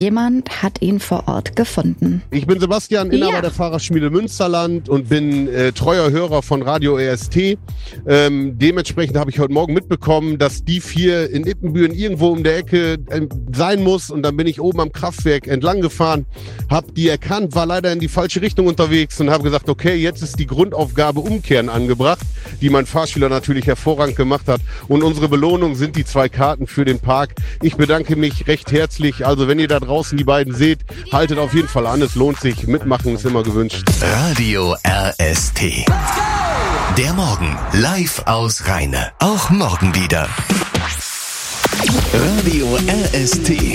Jemand hat ihn vor Ort gefunden. Ich bin Sebastian, Inhaber der Fahrradschmiede Münsterland und bin treuer Hörer von Radio EST. Dementsprechend habe ich heute Morgen mitbekommen, dass die 4 in Ippenbüren irgendwo um der Ecke sein muss. Und dann bin ich oben am Kraftwerk entlang gefahren, habe die erkannt, war leider in die falsche Richtung unterwegs und habe gesagt, okay, jetzt ist die Grundaufgabe Umkehren angebracht, die mein Fahrschüler natürlich hervorragend gemacht hat. Und unsere Belohnung sind die 2 Karten für den Park. Ich bedanke mich recht herzlich. Also wenn ihr da draußen die beiden seht, haltet auf jeden Fall an. Es lohnt sich. Mitmachen ist immer gewünscht. Radio RST. Der Morgen live aus Rheine. Auch morgen wieder. Radio RST.